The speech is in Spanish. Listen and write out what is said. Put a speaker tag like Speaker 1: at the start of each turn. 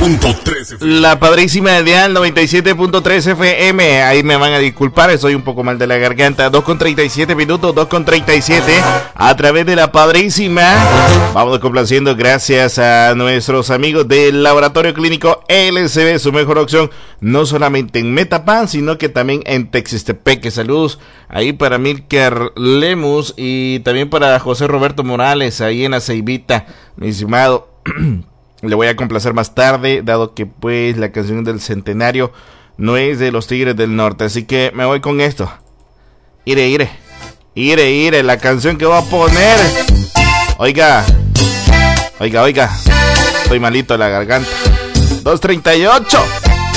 Speaker 1: 97.3 FM.
Speaker 2: La padrísima Dial 97.3 FM. Ahí me van a disculpar, estoy un poco mal de la garganta. 2:37 minutos, 2:37 a través de la padrísima. Vamos complaciendo gracias a nuestros amigos del Laboratorio Clínico LCB, su mejor opción, no solamente en Metapan, sino que también en Texistepeque. Saludos ahí para Milker Lemus y también para José Roberto Morales, ahí en la Ceibita, mi estimado. Le voy a complacer más tarde, dado que pues la canción del centenario no es de los Tigres del Norte, así que me voy con esto. Ire, la canción que voy a poner. Oiga, estoy malito de la garganta. 2:38.